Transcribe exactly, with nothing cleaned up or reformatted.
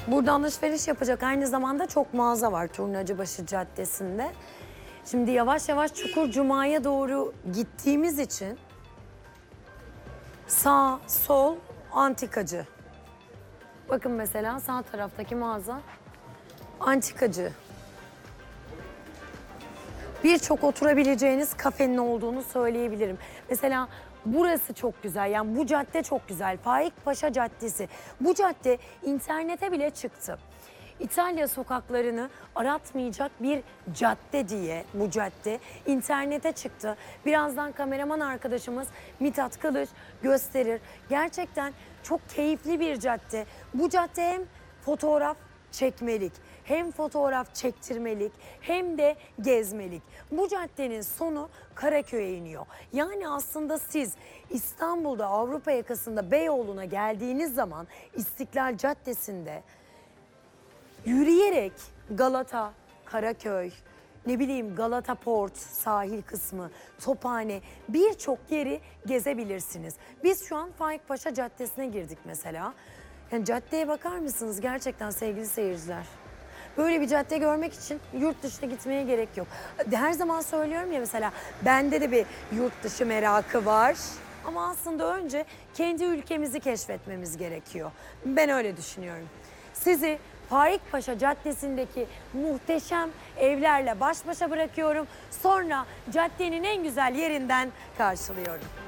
Burada alışveriş yapacak aynı zamanda çok mağaza var Turnacıbaşı Caddesi'nde. Şimdi yavaş yavaş Çukurcuma'ya doğru gittiğimiz için sağ, sol, antikacı. Bakın mesela sağ taraftaki mağaza antikacı. Birçok oturabileceğiniz kafenin olduğunu söyleyebilirim. Mesela burası çok güzel. Yani bu cadde çok güzel. Faik Paşa Caddesi. Bu cadde internete bile çıktı. İtalya sokaklarını aratmayacak bir cadde diye bu cadde internete çıktı. Birazdan kameraman arkadaşımız Mithat Kılıç gösterir. Gerçekten çok keyifli bir cadde. Bu cadde hem fotoğraf çekmelik, hem fotoğraf çektirmelik, hem de gezmelik. Bu caddenin sonu Karaköy'e iniyor. Yani aslında siz İstanbul'da Avrupa yakasında Beyoğlu'na geldiğiniz zaman İstiklal Caddesi'nde yürüyerek Galata, Karaköy, ne bileyim Galata Port sahil kısmı, Tophane birçok yeri gezebilirsiniz. Biz şu an Faik Paşa Caddesi'ne girdik mesela. Yani caddeye bakar mısınız gerçekten sevgili seyirciler? Böyle bir cadde görmek için yurt dışına gitmeye gerek yok. Her zaman söylüyorum ya mesela bende de bir yurt dışı merakı var. Ama aslında önce kendi ülkemizi keşfetmemiz gerekiyor. Ben öyle düşünüyorum. Sizi Faik Paşa Caddesi'ndeki muhteşem evlerle baş başa bırakıyorum. Sonra caddenin en güzel yerinden karşılıyorum.